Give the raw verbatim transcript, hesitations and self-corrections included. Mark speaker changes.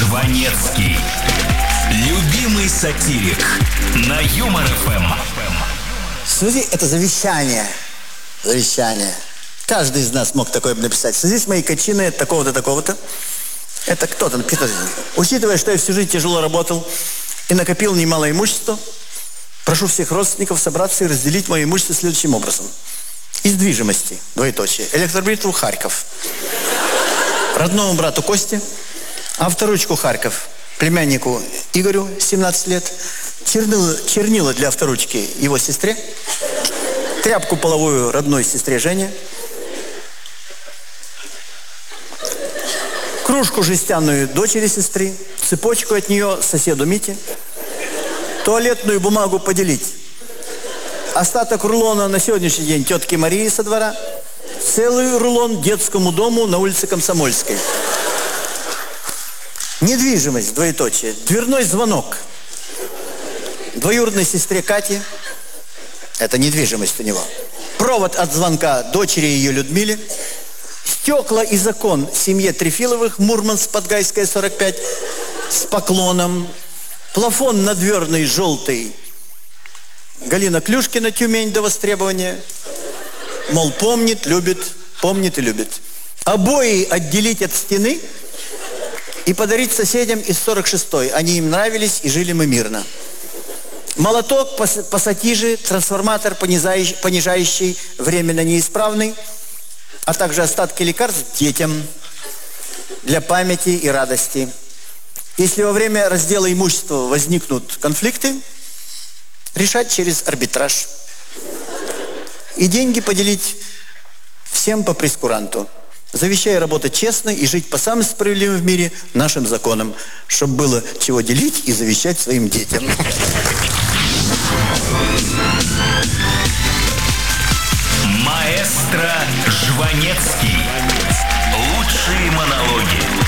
Speaker 1: Жванецкий. Любимый сатирик на Юмор эф эм.
Speaker 2: Смотри, это завещание. Завещание. Каждый из нас мог такое написать. В связи с моей кончиной такого-то, такого-то. Это кто-то написал. Учитывая, что я всю жизнь тяжело работал и накопил немало имущества, прошу всех родственников собраться и разделить мое имущество следующим образом. Из движимости, двоеточие, электробритву Харьков, родному брату Косте, авторучку Харьков, племяннику Игорю, семнадцать лет, чернила, чернила для авторучки его сестре, тряпку половую родной сестре Жене, кружку жестяную дочери сестры, цепочку от нее соседу Мите, туалетную бумагу поделить, остаток рулона на сегодняшний день тетке Марии со двора, целый рулон детскому дому на улице Комсомольской. Недвижимость, двоеточие, дверной звонок двоюродной сестре Кате, это недвижимость у него, провод от звонка дочери ее Людмиле, стекла из окон семье Трефиловых, Мурманск, Подгайская, сорок пять, с поклоном, плафон надверный, желтый, Галина Клюшкина, Тюмень, до востребования. Мол, помнит, любит, помнит и любит. Обои отделить от стены и подарить соседям из сорок шестой. Они им нравились, и жили мы мирно. Молоток, пассатижи, трансформатор, понижающий, понижающий временно неисправный, а также остатки лекарств детям для памяти и радости. Если во время раздела имущества возникнут конфликты, решать через арбитраж. И деньги поделить всем по прескуранту. Завещаю работать честно и жить по самым справедливым в мире нашим законам, чтобы было чего делить и завещать своим детям.
Speaker 1: Маэстро Жванецкий. Лучшие монологи.